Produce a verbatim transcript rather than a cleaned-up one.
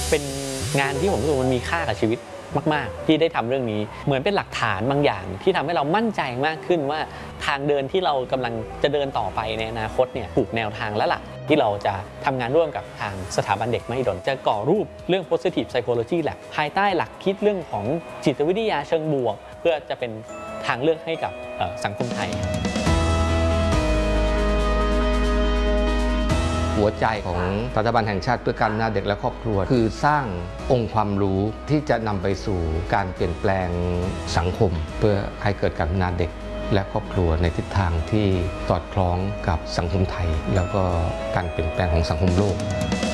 เป็นงานที่ผมรู้สึกมันมีค่ากับชีวิตมากๆที่ได้ทำเรื่องนี้เหมือนเป็นหลักฐานบางอย่างที่ทำให้เรามั่นใจมากขึ้นว่าทางเดินที่เรากำลังจะเดินต่อไปในอนาคตเนี่ยถูกแนวทางแล้วล่ะที่เราจะทำงานร่วมกับทางสถาบันเด็กมหิดลจะก่อรูปเรื่อง positive psychology lab ภายใต้หลักคิดเรื่องของจิตวิทยาเชิงบวกเพื่อจะเป็นทางเลือกให้กับสังคมไทยหัวใจของสถาบันแห่งชาติเพื่อการพัฒนาเด็กและครอบครัวคือสร้างองค์ความรู้ที่จะนำไปสู่การเปลี่ยนแปลงสังคมเพื่อให้เกิดการพัฒนาเด็กและครอบครัวในทิศทางที่สอดคล้องกับสังคมไทยแล้วก็การเปลี่ยนแปลงของสังคมโลก